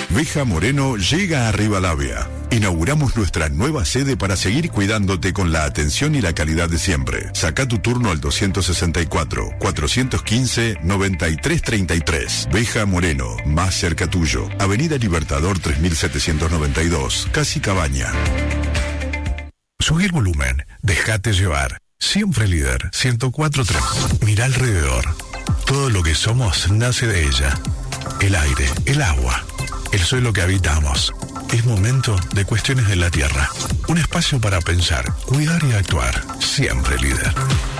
Veja Moreno llega a Rivadavia. Inauguramos nuestra nueva sede para seguir cuidándote con la atención y la calidad de siempre. Saca tu turno al 264-415-9333. Veja Moreno, más cerca tuyo. Avenida Libertador 3792, Casi Cabaña. Subí el volumen, déjate llevar. Siempre líder, 104.3. Mira alrededor. Todo lo que somos nace de ella. El aire, el agua, el suelo que habitamos. Es momento de Cuestiones de la Tierra. Un espacio para pensar, cuidar y actuar. Siempre líder.